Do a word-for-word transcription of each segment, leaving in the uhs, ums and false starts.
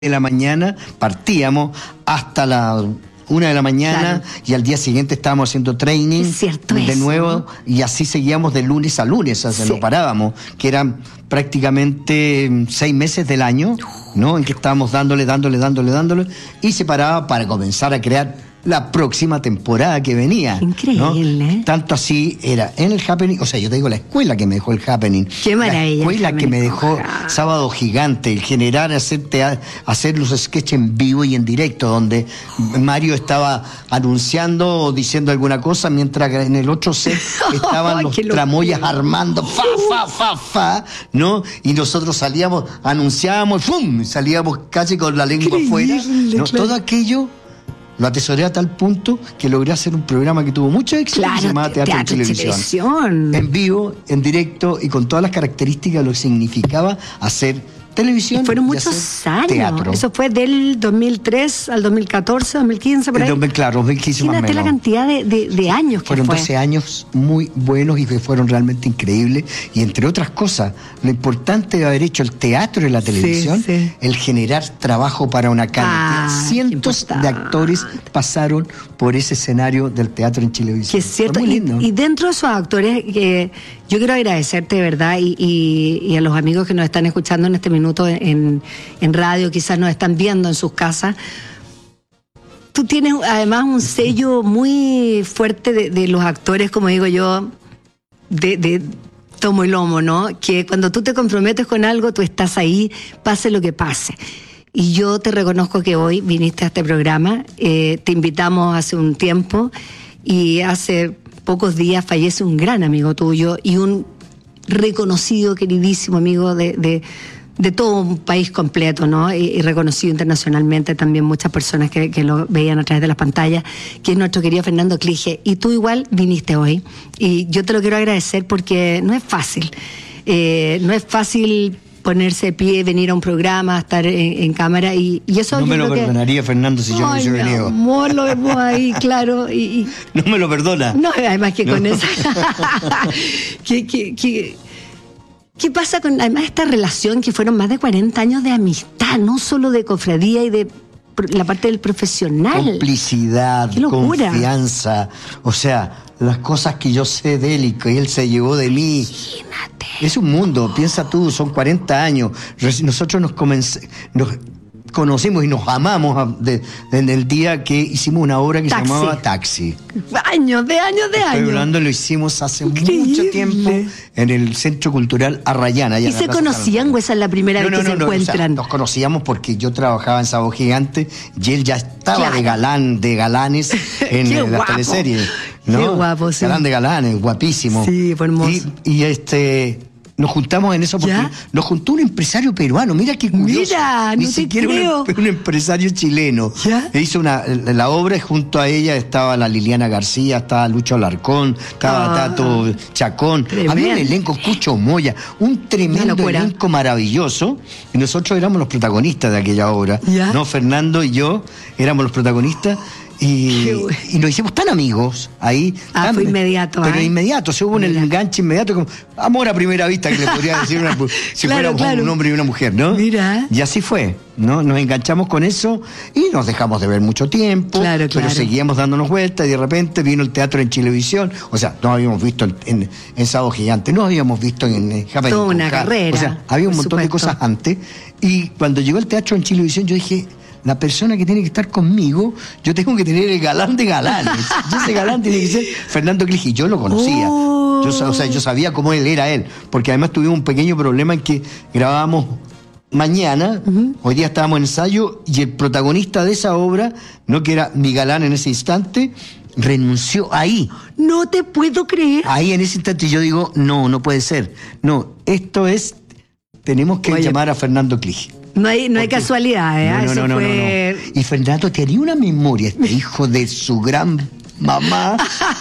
de la mañana, partíamos hasta la una de la mañana, claro. Y al día siguiente estábamos haciendo training de eso, nuevo, ¿no? Y así seguíamos de lunes a lunes, o sea, sí. No parábamos, que eran prácticamente seis meses del año, ¿no? En que estábamos dándole, dándole, dándole, dándole, y se paraba para comenzar a crear la próxima temporada que venía. Increíble. ¿No? Tanto así era en el Happening, o sea, yo te digo la escuela que me dejó el Happening. Qué maravilla. La escuela que me dejó Sábado Gigante, el generar, hacer, hacer los sketches en vivo y en directo, donde Mario estaba anunciando o diciendo alguna cosa, mientras en el otro set estaban los tramoyas armando, fa, fa, fa, fa, ¿no? Y nosotros salíamos, anunciábamos, ¡fum! Y salíamos casi con la lengua afuera. ¿No? Claro. Todo aquello lo atesoré a tal punto que logré hacer un programa que tuvo mucho éxito, claro, que se llamaba Teatro, teatro en Televisión. televisión. En vivo, en directo y con todas las características de lo que significaba hacer televisión. Y fueron y muchos años. Teatro. Eso fue del dos mil tres al dos mil catorce, dos mil quince, por ahí. El, claro, dos mil quince más o menos. La cantidad de, de, de años que fueron fue. doce años muy buenos y que fueron realmente increíbles. Y entre otras cosas, lo importante de haber hecho el teatro y la televisión, sí, sí. El generar trabajo para una cantidad. Ah, cientos de actores pasaron por ese escenario del teatro en Chilevisión. Que es cierto. Fue muy lindo. Y, y dentro de esos actores, que yo quiero agradecerte de verdad y, y, y a los amigos que nos están escuchando en este minuto en, en radio, quizás nos están viendo en sus casas. Tú tienes además un sello muy fuerte de, de los actores, como digo yo, de, de tomo y lomo, ¿no? Que cuando tú te comprometes con algo, tú estás ahí, pase lo que pase. Y yo te reconozco que hoy viniste a este programa, eh, te invitamos hace un tiempo y hace pocos días fallece un gran amigo tuyo y un reconocido, queridísimo amigo de, de, de todo un país completo, ¿no? Y, y reconocido internacionalmente también muchas personas que, que lo veían a través de las pantallas, que es nuestro querido Fernando Clige. Y tú igual viniste hoy. Y yo te lo quiero agradecer porque no es fácil. Eh, no es fácil ponerse de pie, venir a un programa, estar en, en cámara y, y eso... No me lo que... perdonaría, Fernando, si yo no hubiese venido. Amor, lo vemos ahí, claro. Y, y... No me lo perdona. No, además que no. con esa... ¿Qué, qué, qué, ¿Qué pasa con además esta relación que fueron más de cuarenta años de amistad, no solo de cofradía y de la parte del profesional? Complicidad, confianza, o sea, las cosas que yo sé de él y que él se llevó de mí. Imagínate. Es un mundo, piensa tú, son cuarenta años. Nosotros nos, comencé, nos conocimos y nos amamos desde de, el día que hicimos una obra que Taxi. se llamaba Taxi. Años, de años, de Estoy años. hablando, lo hicimos hace Increíble. mucho tiempo en el Centro Cultural Arrayana. ¿Y se conocían o esa es la primera no, vez no, que no, se no, encuentran? O sea, nos conocíamos porque yo trabajaba en Sábado Gigante y él ya estaba claro. de galán, de galanes en las teleseries. ¿No? Qué guapo, sí. Galán de galanes, guapísimo. Sí, fue hermoso. Y, y este... Nos juntamos en eso porque ¿Ya? nos juntó un empresario peruano. Mira qué curioso. Mira, Ni no siquiera te creo. Un, un empresario chileno. ¿Ya? E hizo una, la obra y junto a ella estaba la Liliana García, estaba Lucho Alarcón, estaba ah, Tato Chacón. Tremendo. Había un elenco, Cucho Moya, un tremendo elenco maravilloso. Y nosotros éramos los protagonistas de aquella obra. ¿Ya? No, Fernando y yo éramos los protagonistas. Y, y nos hicimos tan amigos ahí. Ah, tan, fue inmediato. Pero ¿eh? inmediato, se hubo un Mira. enganche inmediato, como amor a primera vista, que le podría decir una, si claro, fuera claro. un hombre y una mujer, ¿no? Mira. Y así fue, ¿no? Nos enganchamos con eso y nos dejamos de ver mucho tiempo, claro, pero claro. seguíamos dándonos vueltas y de repente vino el teatro en Chilevisión. O sea, no habíamos visto en, en, en Sábado Gigante, no habíamos visto en, en Happening. Toda una carrera. O sea, había un montón supuesto. de cosas antes. Y cuando llegó el teatro en Chilevisión, yo dije... La persona que tiene que estar conmigo, yo tengo que tener el galán de galanes. Y ese galán tiene que ser Fernando Clige. Yo lo conocía. Oh. Yo, o sea, yo sabía cómo él era él. Porque además tuvimos un pequeño problema en que grabábamos mañana, uh-huh. hoy día estábamos en ensayo, y el protagonista de esa obra, no que era mi galán en ese instante, renunció ahí. No te puedo creer. Ahí en ese instante yo digo, no, no puede ser. No, esto es, tenemos que Oye. llamar a Fernando Clige. No hay, no hay casualidad, ¿eh? No, no, Eso no, fue... no, no. Y Fernando tenía una memoria, este hijo de su gran mamá.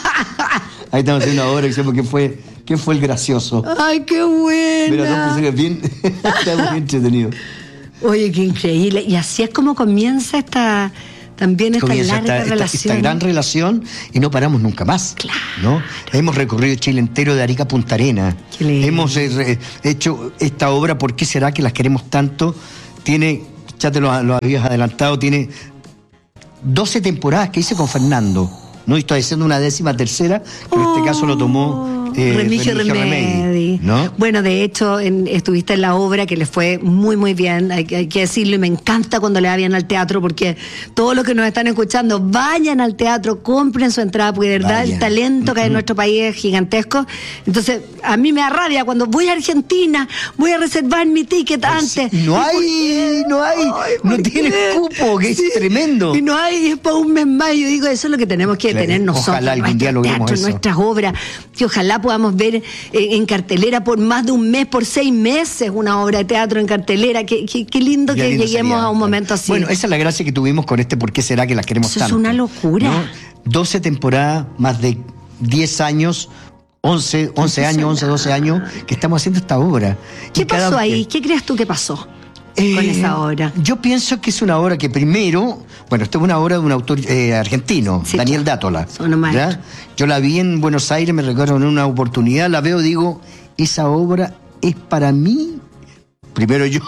Ahí estamos haciendo ahora, que fue, ¿quién fue el gracioso? ¡Ay, qué buena! Mira, no, bien, está muy entretenido. Oye, qué increíble. Y así es como comienza esta... También esta comienza larga esta, relación. Esta, esta gran relación y no paramos nunca más. Claro. ¿No? Hemos recorrido Chile entero de Arica a Punta Arenas. Hemos eh, hecho esta obra, ¿por qué será que las queremos tanto? Tiene ya te lo, lo habías adelantado, tiene doce temporadas que hice con Fernando, ¿no? Y estoy haciendo una décima tercera, que en este caso lo tomó eh, Remigio Remedi, ¿no? Bueno, de hecho, en, estuviste en la obra que le fue muy, muy bien, hay, hay que decirlo, y me encanta cuando le va bien al teatro, porque todos los que nos están escuchando, vayan al teatro, compren su entrada, porque de verdad vayan. El talento que hay en nuestro país es gigantesco. Entonces, a mí me da rabia cuando voy a Argentina, voy a reservar mi ticket antes. No hay, no hay, Ay, no tiene cupo, que sí, es tremendo. Y no hay, es para un mes más. Yo digo, eso es lo que tenemos que claro, tener nosotros. Ojalá algún día logremos teatro, eso. Nuestras obras, que ojalá podamos ver eh, en cartelera por más de un mes, por seis meses, una obra de teatro en cartelera. Qué, qué, qué lindo ya que lindo lleguemos sería, a un momento así. Bueno, esa es la gracia que tuvimos con este ¿Por qué será que las queremos eso tanto? Es una locura. ¿No? doce temporadas, más de diez años, once, once años, once, doce años, que estamos haciendo esta obra. ¿Qué y pasó cada... ahí? ¿Qué crees tú que pasó? Eh, con esa obra. Yo pienso que es una obra que primero, bueno, esta es una obra de un autor eh, argentino, sí, Daniel Dátola. ¿Ya? Yo la vi en Buenos Aires, me recuerdo en una oportunidad, la veo y digo, esa obra es para mí, primero yo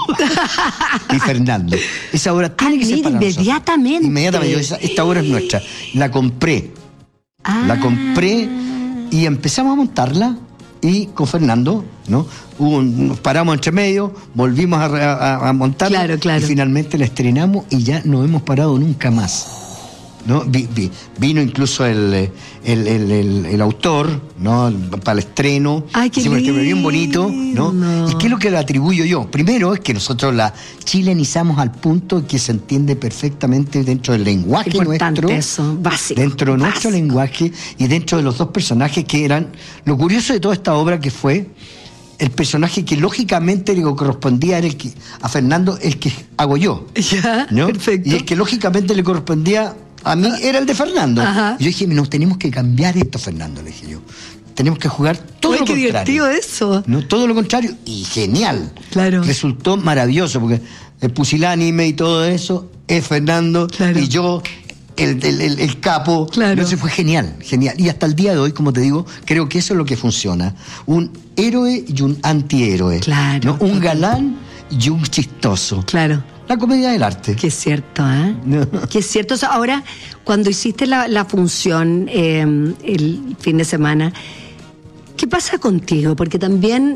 y Fernando. Esa obra tiene ah, que ser para inmediatamente. Nosotros. Inmediatamente. Yo, esa, esta obra es nuestra. La compré. Ah. La compré y empezamos a montarla. Y con Fernando, ¿no? Hubo un, nos paramos entre medio, volvimos a, a, a montarla claro, claro. y finalmente la estrenamos y ya no hemos parado nunca más, ¿no? Vi, vi, vino incluso el, el, el, el, el autor, ¿no? Para el estreno. Ay, qué hicimos lindo. Un estreno bien bonito, ¿no? ¿Y qué es lo que le atribuyo yo? Primero es que nosotros la chilenizamos al punto que se entiende perfectamente dentro del lenguaje importante nuestro. Eso, básico. Dentro de básico. nuestro lenguaje y dentro de los dos personajes que eran. Lo curioso de toda esta obra que fue el personaje que lógicamente le correspondía era el que, a Fernando, el que hago yo. Ya, ¿no? perfecto. Y el que lógicamente le correspondía a mí era el de Fernando. Ajá. Y yo dije, no, tenemos que cambiar esto, Fernando, le dije yo. Tenemos que jugar todo Uy, lo qué contrario. Divertido eso. No, todo lo contrario. Y genial. Claro. Resultó maravilloso, porque el pusilánime y todo eso es Fernando. Claro. Y yo, el, el, el, el capo. Claro. Entonces fue genial, genial. Y hasta el día de hoy, como te digo, creo que eso es lo que funciona. Un héroe y un antihéroe. Claro. ¿No? Un galán y un chistoso. Claro. La comedia del arte. Que es cierto, ¿eh? No. Que es cierto. O sea, ahora, cuando hiciste la, la función eh, el fin de semana, ¿qué pasa contigo? Porque también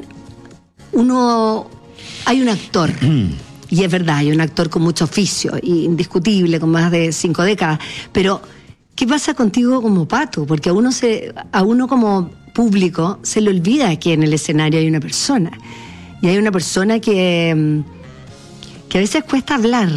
uno... Hay un actor, y es verdad, hay un actor con mucho oficio, indiscutible, con más de cinco décadas, pero ¿qué pasa contigo como Pato? Porque a uno, se, a uno como público se le olvida que en el escenario hay una persona. Y hay una persona que... que a veces cuesta hablar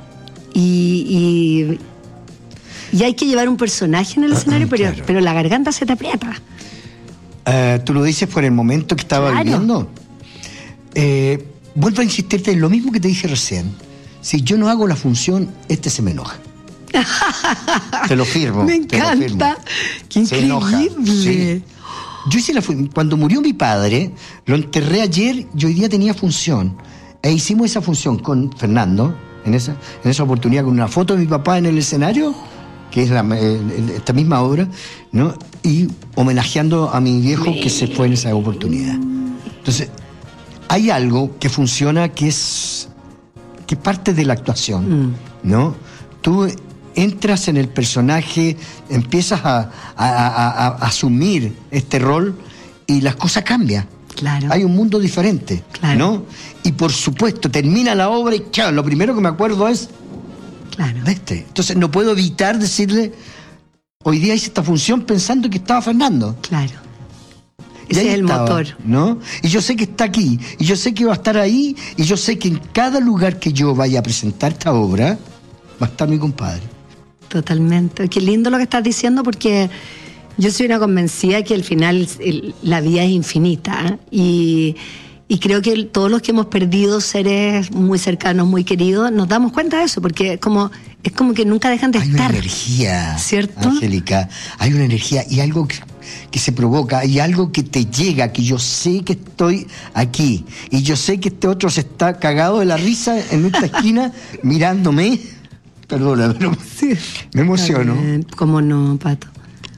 y, y, y hay que llevar un personaje en el escenario, pero, claro. pero la garganta se te aprieta. Uh, ¿Tú lo dices por el momento que estaba claro. viviendo? Eh, vuelvo a insistirte en lo mismo que te dije recién. Si yo no hago la función, este se me enoja. Te lo firmo. Me encanta. Qué increíble. Se enoja, sí. Yo hice la fu- cuando murió mi padre, lo enterré ayer y hoy día tenía función. E hicimos esa función con Fernando, en esa, en esa oportunidad, con una foto de mi papá en el escenario, que es la, eh, esta misma obra, ¿no? Y homenajeando a mi viejo que se fue en esa oportunidad. Entonces, hay algo que funciona que es que parte de la actuación, mm. ¿no? Tú entras en el personaje, empiezas a, a, a, a asumir este rol y las cosas cambian. Claro. Hay un mundo diferente, claro. ¿no? Y por supuesto, termina la obra y claro, lo primero que me acuerdo es claro. de este. Entonces no puedo evitar decirle, hoy día hice esta función pensando que estaba Fernando. Claro. Ese es el estaba, motor. ¿no? Y yo sé que está aquí, y yo sé que va a estar ahí, y yo sé que en cada lugar que yo vaya a presentar esta obra, va a estar mi compadre. Totalmente. Qué lindo lo que estás diciendo, porque yo soy una convencida que al final el, la vida es infinita, ¿eh? y, y creo que el, todos los que hemos perdido seres muy cercanos, muy queridos, nos damos cuenta de eso, porque es como, es como que nunca dejan de hay estar. Hay una energía, ¿cierto? Angélica, hay una energía y algo que, que se provoca, y algo que te llega, que yo sé que estoy aquí, y yo sé que este otro se está cagado de la risa en esta esquina mirándome. Perdona, pero sí. me emociono. ¿Cómo no, Pato?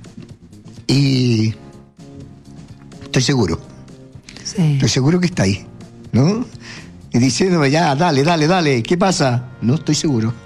Y estoy seguro. Sí. Estoy seguro que está ahí, ¿no? y diciéndome, ya, dale, dale, dale, ¿qué pasa? No estoy seguro.